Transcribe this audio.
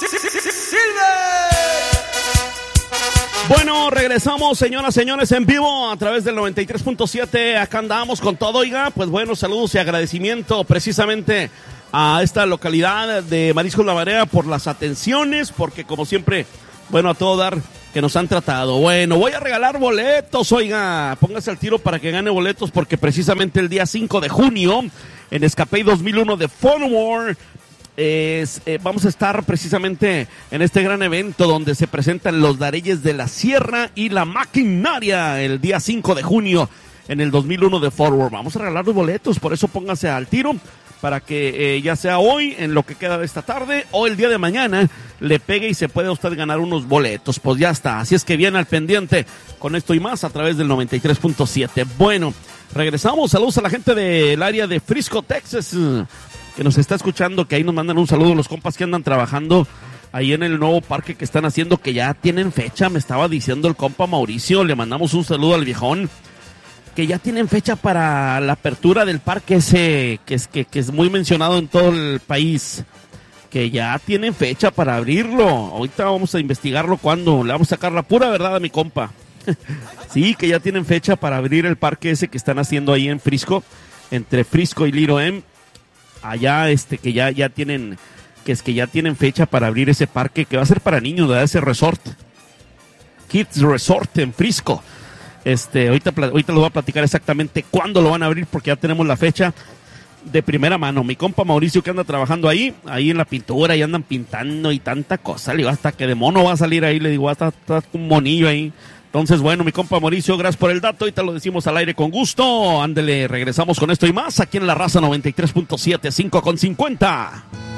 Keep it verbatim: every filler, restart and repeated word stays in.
Bueno, regresamos, señoras, señores, en vivo a través del noventa y tres punto siete. Acá andamos con todo, oiga. Pues bueno, saludos y agradecimiento precisamente a esta localidad de Mariscos La Barea por las atenciones, porque como siempre, bueno, a todo dar que nos han tratado. Bueno, voy a regalar boletos, oiga. Póngase al tiro para que gane boletos, porque precisamente el día cinco de junio, en Escapey dos mil uno de Funwar, Es, eh, vamos a estar precisamente en este gran evento donde se presentan los Dareyes de la Sierra y la Maquinaria el día cinco de junio en el dos mil uno de Forward. Vamos a regalar los boletos, por eso póngase al tiro para que eh, ya sea hoy, en lo que queda de esta tarde, o el día de mañana le pegue y se puede usted ganar unos boletos. Pues ya está, así es que viene al pendiente con esto y más a través del noventa y tres punto siete. Bueno, regresamos, saludos a la gente del área de Frisco, Texas, que nos está escuchando, que ahí nos mandan un saludo los compas que andan trabajando ahí en el nuevo parque que están haciendo, que ya tienen fecha, me estaba diciendo el compa Mauricio, le mandamos un saludo al viejón, que ya tienen fecha para la apertura del parque ese, que es, que, que es muy mencionado en todo el país, que ya tienen fecha para abrirlo. Ahorita vamos a investigarlo cuándo, le vamos a sacar la pura verdad a mi compa. Sí, que ya tienen fecha para abrir el parque ese que están haciendo ahí en Frisco, entre Frisco y Little M. Allá, este, que ya, ya tienen, que es que ya tienen fecha para abrir ese parque, que va a ser para niños, ¿verdad? Ese resort, Kids Resort en Frisco. Este, ahorita, ahorita les voy a platicar exactamente cuándo lo van a abrir, porque ya tenemos la fecha de primera mano. Mi compa Mauricio, que anda trabajando ahí, ahí en la pintura, y andan pintando y tanta cosa. Le digo, hasta que de mono va a salir ahí, le digo, hasta, hasta un monillo ahí. Entonces, bueno, mi compa Mauricio, gracias por el dato, y te lo decimos al aire con gusto. Ándele, regresamos con esto y más aquí en La Raza noventa y tres punto siete, cinco con cincuenta.